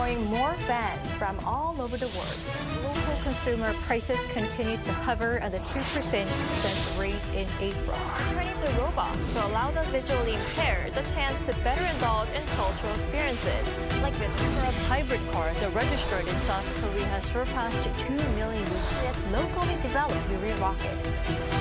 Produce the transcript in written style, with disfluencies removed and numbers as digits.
drawing more fans from all over the world. Local consumer prices continue to hover at the 2% success rate in April. Turning to robots to allow the visually impaired the chance to better indulge in cultural experiences. Like the number of hybrid cars are registered in South Korea has surpassed 2 million using this locally developed Yuri rocket.